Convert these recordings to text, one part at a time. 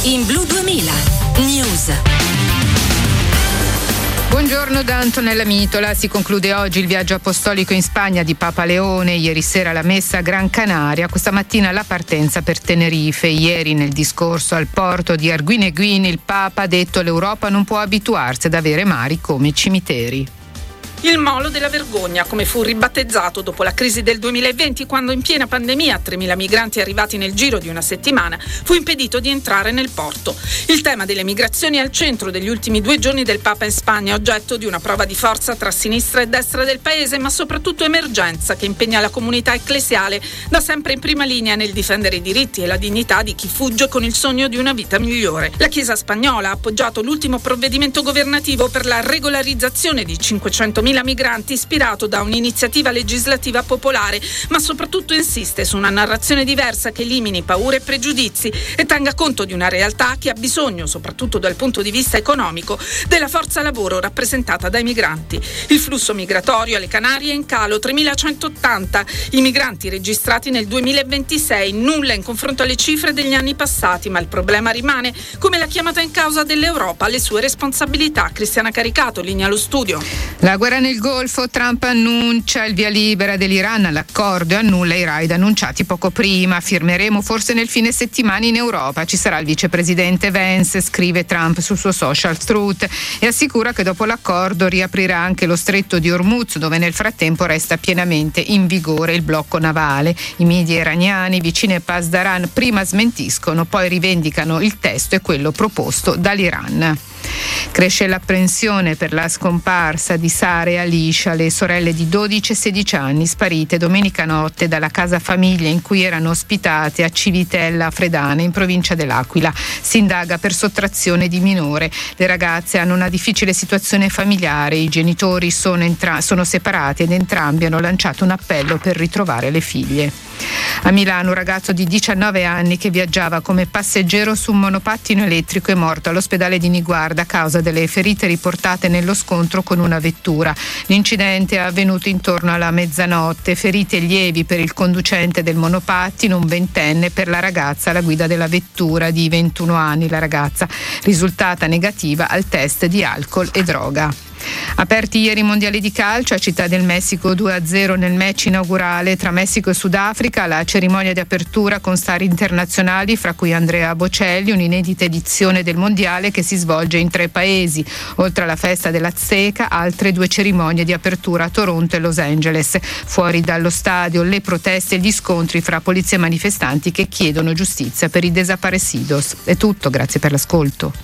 In Blu 2000 News. Buongiorno da Antonella Mitola. Si conclude oggi il viaggio apostolico in Spagna di Papa Leone, ieri sera la messa a Gran Canaria, questa mattina la partenza per Tenerife. Ieri nel discorso al porto di Arguineguín il Papa ha detto: l'Europa non può abituarsi ad avere mari come cimiteri. Il molo della vergogna, come fu ribattezzato dopo la crisi del 2020, quando in piena pandemia 3.000 migranti arrivati nel giro di una settimana fu impedito di entrare nel porto. Il tema delle migrazioni è al centro degli ultimi 2 giorni del Papa in Spagna, oggetto di una prova di forza tra sinistra e destra del paese, ma soprattutto emergenza che impegna la comunità ecclesiale da sempre in prima linea nel difendere i diritti e la dignità di chi fugge con il sogno di una vita migliore. La Chiesa spagnola ha appoggiato l'ultimo provvedimento governativo per la regolarizzazione di 500.000 migranti, ispirato da un'iniziativa legislativa popolare, ma soprattutto insiste su una narrazione diversa che elimini paure e pregiudizi e tenga conto di una realtà che ha bisogno, soprattutto dal punto di vista economico, della forza lavoro rappresentata dai migranti. Il flusso migratorio alle Canarie è in calo, 3.180 i migranti registrati nel 2026, nulla in confronto alle cifre degli anni passati, ma il problema rimane, come la chiamata in causa dell'Europa alle sue responsabilità. Cristiana Caricato, linea allo studio. La guerra nel Golfo, Trump annuncia il via libera dell'Iran all'accordo e annulla i raid annunciati poco prima. Firmeremo forse nel fine settimana in Europa. Ci sarà il vicepresidente Vance, scrive Trump sul suo social Truth, e assicura che dopo l'accordo riaprirà anche lo stretto di Hormuz, dove nel frattempo resta pienamente in vigore il blocco navale. I media iraniani vicini a Pasdaran prima smentiscono, poi rivendicano il testo e quello proposto dall'Iran. Cresce l'apprensione per la scomparsa di Sara e Alicia, le sorelle di 12 e 16 anni sparite domenica notte dalla casa famiglia in cui erano ospitate a Civitella Fredana, in provincia dell'Aquila. Si indaga per sottrazione di minore. Le ragazze hanno una difficile situazione familiare, i genitori sono separati ed entrambi hanno lanciato un appello per ritrovare le figlie. A Milano un ragazzo di 19 anni che viaggiava come passeggero su un monopattino elettrico è morto all'ospedale di Niguarda a causa delle ferite riportate nello scontro con una vettura. L'incidente è avvenuto intorno alla mezzanotte. Ferite lievi per il conducente del monopattino, un ventenne, per la ragazza alla guida della vettura di 21 anni. La ragazza risultata negativa al test di alcol e droga. Aperti ieri i mondiali di calcio a Città del Messico, 2-0 nel match inaugurale tra Messico e Sudafrica, la cerimonia di apertura con star internazionali fra cui Andrea Bocelli, un'inedita edizione del mondiale che si svolge in 3 paesi. Oltre alla festa dell'Azteca, altre 2 cerimonie di apertura a Toronto e Los Angeles. Fuori dallo stadio le proteste e gli scontri fra polizia e manifestanti che chiedono giustizia per i desaparecidos. È tutto, grazie per l'ascolto.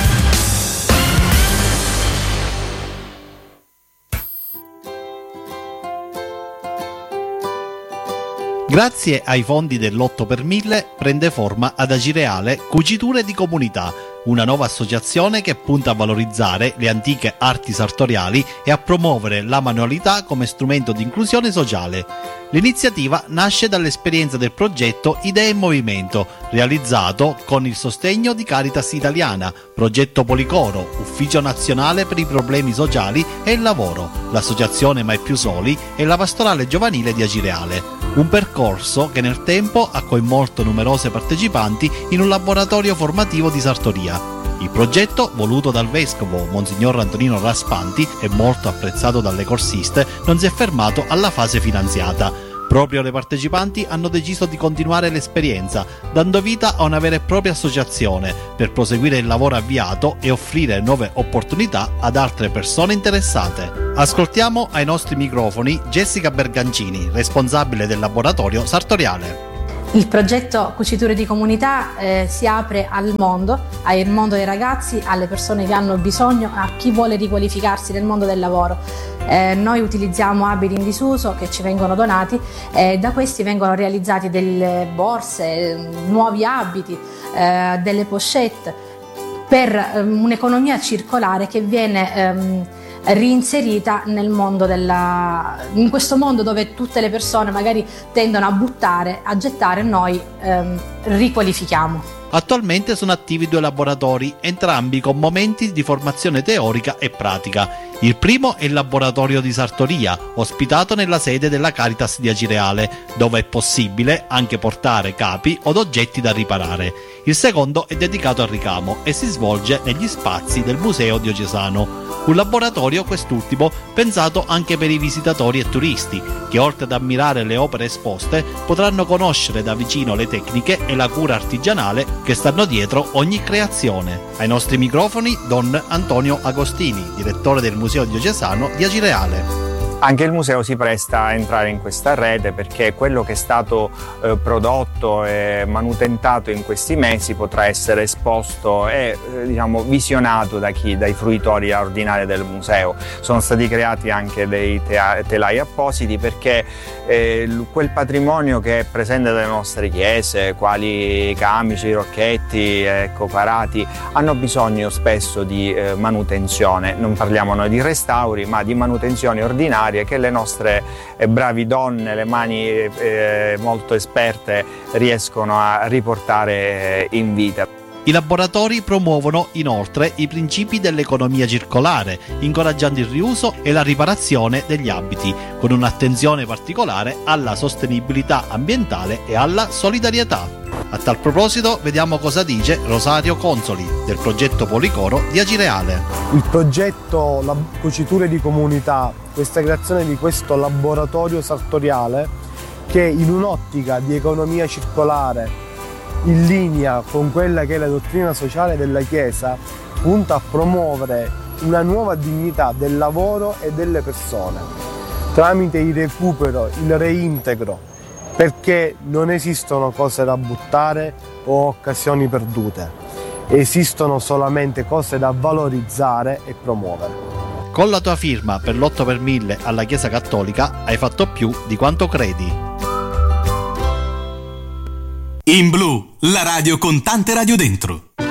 Grazie ai fondi dell'8 per 1000 prende forma ad Acireale Cuciture di Comunità, una nuova associazione che punta a valorizzare le antiche arti sartoriali e a promuovere la manualità come strumento di inclusione sociale. L'iniziativa nasce dall'esperienza del progetto Idee in Movimento, realizzato con il sostegno di Caritas Italiana, Progetto Policoro, Ufficio Nazionale per i Problemi Sociali e il Lavoro, l'Associazione Mai Più Soli e la Pastorale Giovanile di Acireale. Un percorso che nel tempo ha coinvolto numerose partecipanti in un laboratorio formativo di sartoria. Il progetto, voluto dal vescovo Monsignor Antonino Raspanti e molto apprezzato dalle corsiste, non si è fermato alla fase finanziata. Proprio le partecipanti hanno deciso di continuare l'esperienza, dando vita a una vera e propria associazione per proseguire il lavoro avviato e offrire nuove opportunità ad altre persone interessate. Ascoltiamo ai nostri microfoni Jessica Bergancini, responsabile del laboratorio sartoriale. Il progetto Cuciture di Comunità si apre al mondo dei ragazzi, alle persone che hanno bisogno, a chi vuole riqualificarsi nel mondo del lavoro. Noi utilizziamo abiti in disuso che ci vengono donati e da questi vengono realizzati delle borse, nuovi abiti, delle pochette per un'economia circolare che viene reinserita nel mondo in questo mondo dove tutte le persone magari tendono a buttare, a gettare, noi riqualifichiamo. Attualmente sono attivi 2 laboratori, entrambi con momenti di formazione teorica e pratica. Il primo è il laboratorio di sartoria, ospitato nella sede della Caritas di Acireale, dove è possibile anche portare capi od oggetti da riparare. Il secondo è dedicato al ricamo e si svolge negli spazi del Museo Diocesano. Un laboratorio, quest'ultimo, pensato anche per i visitatori e turisti, che oltre ad ammirare le opere esposte, potranno conoscere da vicino le tecniche e la cura artigianale che stanno dietro ogni creazione. Ai nostri microfoni Don Antonio Agostini, direttore del Museo Diocesano di Acireale. Anche il museo si presta a entrare in questa rete perché quello che è stato prodotto e manutentato in questi mesi potrà essere esposto e visionato dai fruitori ordinari del museo. Sono stati creati anche dei telai appositi perché quel patrimonio che è presente nelle nostre chiese, quali camici, rocchetti, parati, hanno bisogno spesso di manutenzione. Non parliamo noi di restauri, ma di manutenzioni ordinarie che le nostre bravi donne, le mani molto esperte, riescono a riportare in vita. I laboratori promuovono inoltre i principi dell'economia circolare, incoraggiando il riuso e la riparazione degli abiti, con un'attenzione particolare alla sostenibilità ambientale e alla solidarietà. A tal proposito, vediamo cosa dice Rosario Consoli, del progetto Policoro di Acireale. Il progetto Cuciture di Comunità, questa creazione di questo laboratorio sartoriale che in un'ottica di economia circolare, in linea con quella che è la dottrina sociale della Chiesa, punta a promuovere una nuova dignità del lavoro e delle persone tramite il recupero, il reintegro, perché non esistono cose da buttare o occasioni perdute, esistono solamente cose da valorizzare e promuovere. Con la tua firma per l'8 per 1000 alla Chiesa Cattolica hai fatto più di quanto credi. In Blu, la radio con tante radio dentro.